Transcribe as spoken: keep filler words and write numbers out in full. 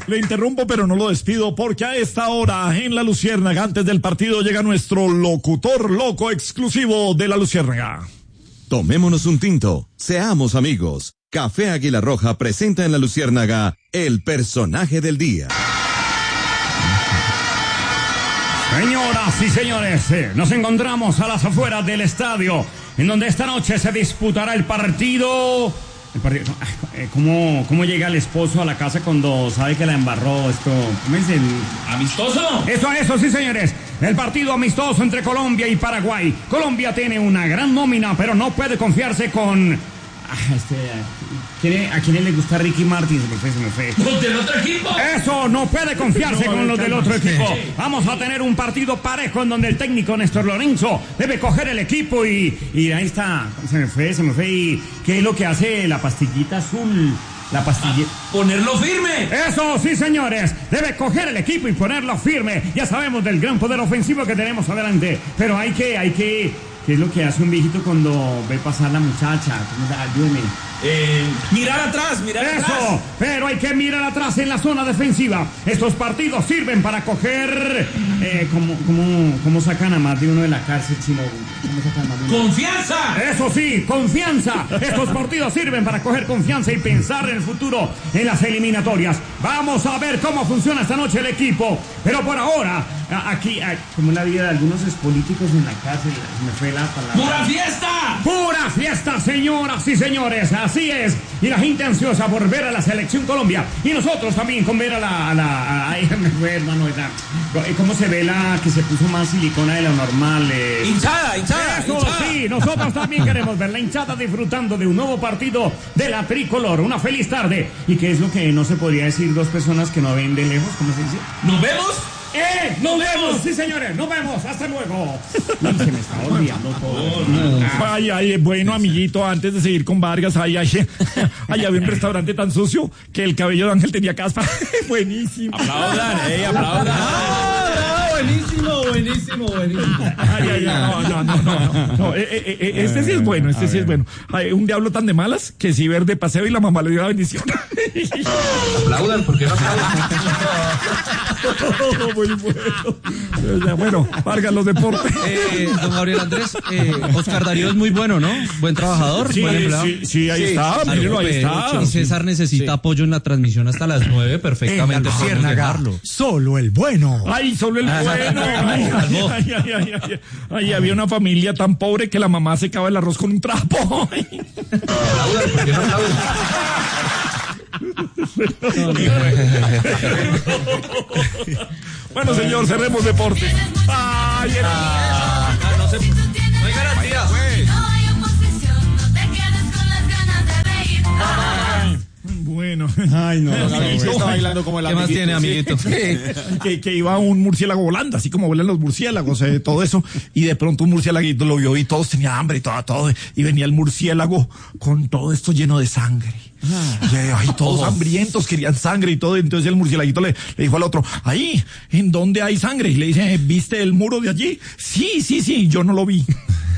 Le interrumpo, pero no lo despido, porque a esta hora en La Luciérnaga, antes del partido, llega nuestro locutor loco exclusivo de La Luciérnaga. Tomémonos un tinto, seamos amigos. Café Águila Roja presenta en La Luciérnaga el personaje del día. Señoras y señores, eh, nos encontramos a las afueras del estadio, en donde esta noche se disputará el partido... El partido eh, ¿cómo, ¿Cómo llega el esposo a la casa cuando sabe que la embarró? Esto, ¿cómo es el... ¿Amistoso? Eso, eso, sí, señores. El partido amistoso entre Colombia y Paraguay. Colombia tiene una gran nómina, pero no puede confiarse con... Ah, este, ¿quién, ¿A quién le gusta Ricky Martin? Se me fue, se me fue. ¿Los del otro equipo? Eso, no puede confiarse no, con los del otro equipo. Vamos a tener un partido parejo en donde el técnico Néstor Lorenzo debe coger el equipo y... Y ahí está, se me fue, se me fue. ¿Y qué es lo que hace la pastillita azul? La pastilla... Ah, ¡ponerlo firme! Eso, sí, señores. Debe coger el equipo y ponerlo firme. Ya sabemos del gran poder ofensivo que tenemos adelante. Pero hay que, hay que... ¿Qué es lo que hace un viejito cuando ve pasar la muchacha? Ayúdeme. Eh, mirar atrás, mirar Eso, atrás. Eso, pero hay que mirar atrás en la zona defensiva. Estos partidos sirven para coger... Eh, ¿cómo, cómo, ¿Cómo sacan a más de uno de la cárcel, Chino? ¿Cómo sacan a más de uno? ¡Confianza! Eso sí, confianza. Estos partidos sirven para coger confianza y pensar en el futuro, en las eliminatorias. Vamos a ver cómo funciona esta noche el equipo. Pero por ahora, aquí, como en la vida de algunos políticos en la cárcel, me fue la palabra. ¡Pura fiesta! ¡Pura fiesta, señoras y señores! Así es. Y la gente ansiosa por ver a la selección Colombia. Y nosotros también con ver a la... A la ay, me fue, hermano. Esa, ¿cómo se ve la que se puso más silicona de lo normal? Eh? ¡Hinchada, hinchada! Eso hinchada. sí, nosotros también queremos ver la hinchada disfrutando de un nuevo partido de la tricolor. Una feliz tarde. ¿Y qué es lo que no se podría decir dos personas que no ven de lejos? ¿Cómo se dice? ¿Nos vemos? ¡Eh! ¡Nos vemos! Sí, señores, nos vemos. Hasta luego. Uy, se me está olvidando todo. No. Ay, ay, bueno, amiguito, antes de seguir con Vargas, ay, ay, ay, había un restaurante tan sucio que el cabello de Ángel tenía caspa. Buenísimo. Aplaudan, eh, aplaudan. Ah, buenísimo, buenísimo, buenísimo. Ay, ay, no, no, no, no, no. Eh, eh, eh, este sí es bueno, este sí es bueno. Ay, un diablo tan de malas que si ver de paseo y la mamá le dio la bendición. Aplaudan, ¿por qué no aplaudan? Muy bueno. Bueno, Vargas, los deportes. Eh, don Gabriel Andrés, eh, Oscar Darío es muy bueno, ¿no? Buen trabajador, Sí, buen empleado. sí, sí, ahí Sí, está, claro, mírenlo, ahí pero está. Y César necesita Sí. apoyo en la transmisión hasta las nueve, perfectamente. En la podemos Luciérnaga, dejarlo. solo el bueno. Ay, solo el Ah, bueno. Ay, ay, ay, ay, ay, ay. Ay, había una familia tan pobre que la mamá secaba el arroz con un trapo. Ay. Aplaudan, ¿por qué no aplaudan? Bueno, señor, cerremos deportes. Ay, era... Ah, no, se, no hay garantía. Bueno. Ay, no. Gabriel, Se está bailando como el ¿Qué más amiguito, tiene, amiguito? que, que iba un murciélago volando, así como vuelan los murciélagos, eh, todo eso, y de pronto un murciélaguito lo vio y todos tenían hambre y todo, todo, y venía el murciélago con todo esto lleno de sangre. Y, eh, ay, todos hambrientos, querían sangre y todo, y entonces el murciélaguito le, le dijo al otro, ahí, ¿en dónde hay sangre? Y le dice, ¿viste el muro de allí? Sí, sí, sí, yo no lo vi.